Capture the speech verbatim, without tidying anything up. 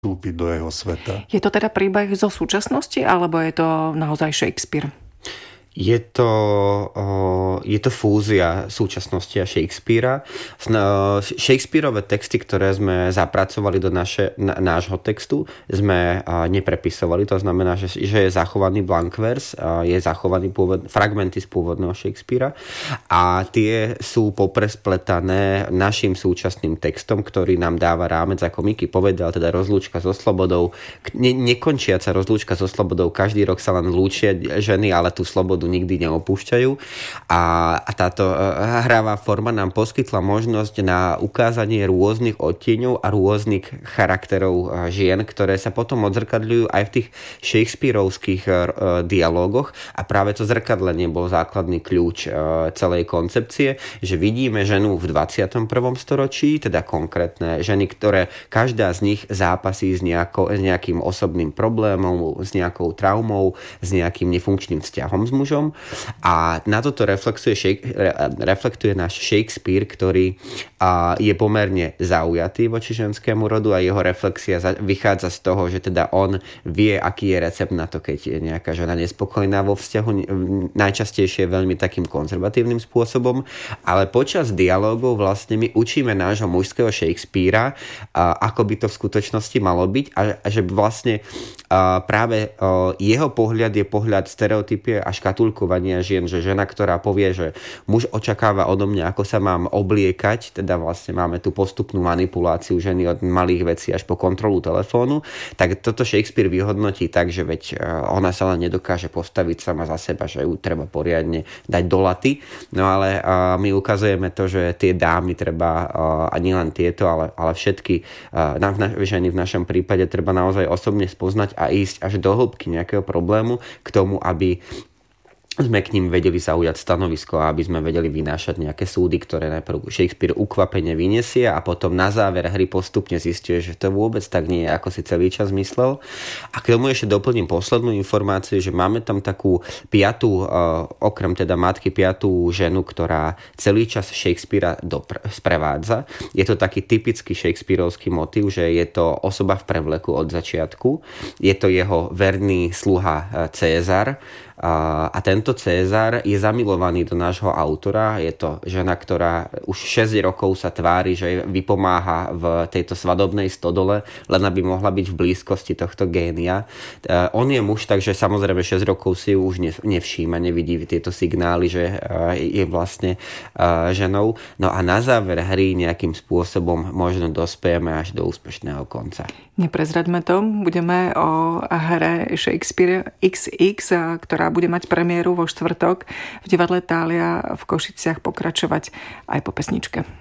vstúpiť do jeho sveta. Je to teda príbeh zo súčasnosti, alebo je to naozaj Shakespeare? Je to, je to fúzia súčasnosti a Shakespearea. Shakespeareove texty, ktoré sme zapracovali do naše, nášho textu, sme neprepisovali. To znamená, že, že je zachovaný blank verse, je zachovaný pôvod, fragmenty z pôvodného Shakespearea a tie sú poprespletané našim súčasným textom, ktorý nám dáva rámec, ako Miky povedal, teda rozlúčka so slobodou. Ne, nekončiaca rozlúčka so slobodou. Každý rok sa len lúčia ženy, ale tú slobodu nikdy neopúšťajú a, a táto hravá forma nám poskytla možnosť na ukázanie rôznych odtieňov a rôznych charakterov žien, ktoré sa potom odzrkadľujú aj v tých shakespearovských dialógoch a práve to zrkadlenie bol základný kľúč celej koncepcie, že vidíme ženu v dvadsiatom prvom storočí, teda konkrétne ženy, ktoré každá z nich zápasí s, nejako, s nejakým osobným problémom, s nejakou traumou, s nejakým nefunkčným vzťahom s mužom. A na toto reflektuje, reflektuje náš Shakespeare, ktorý je pomerne zaujatý voči ženskému rodu a jeho reflexia vychádza z toho, že teda on vie, aký je recept na to, keď je nejaká žena nespokojná vo vzťahu, najčastejšie veľmi takým konzervatívnym spôsobom, ale počas dialógov vlastne my učíme nášho mužského Shakespearea, ako by to v skutočnosti malo byť a že vlastne práve jeho pohľad je pohľad stereotypie a škatulkovania žien, že žena, ktorá povie, že muž očakáva odo mňa, ako sa mám obliekať, teda vlastne máme tú postupnú manipuláciu ženy od malých vecí až po kontrolu telefónu, tak toto Shakespeare vyhodnotí tak, že veď ona sa len nedokáže postaviť sama za seba, že ju treba poriadne dať do laty. No ale my ukazujeme to, že tie dámy treba, a nielen tieto, ale, ale všetky ženy v našom prípade treba naozaj osobne spoznať a ísť až do hĺbky nejakého problému k tomu, aby sme k ním vedeli zaujať stanovisko a aby sme vedeli vynášať nejaké súdy, ktoré najprv Shakespeare ukvapene vyniesie a potom na záver hry postupne zistuje, že to vôbec tak nie je, ako si celý čas myslel. A k tomu ešte doplním poslednú informáciu, že máme tam takú piatú, okrem teda matky, piatú ženu, ktorá celý čas Shakespearea dopr- sprevádza. Je to taký typický shakespearovský motív, že je to osoba v prevleku od začiatku. Je to jeho verný sluha Cézar, a tento Cézar je zamilovaný do nášho autora. Je to žena, ktorá už šesť rokov sa tvári, že vypomáha v tejto svadobnej stodole, len aby mohla byť v blízkosti tohto génia. On je muž, takže samozrejme šesť rokov si ju už nevšíma, nevidí tieto signály, že je vlastne ženou. No a na záver hry nejakým spôsobom možno dospejeme až do úspešného konca. Neprezraďme to. Budeme o hre Shakespeare iks iks, ktorá bude mať premiéru vo štvrtok v divadle Thália v Košiciach pokračovať aj po pesničke.